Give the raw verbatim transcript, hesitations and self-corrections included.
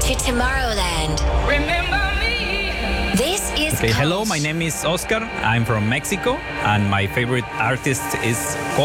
to Tomorrowland. Remember me. This is Okay, hello, Coach. my name is Oscar. I'm from Mexico, and my favorite artist is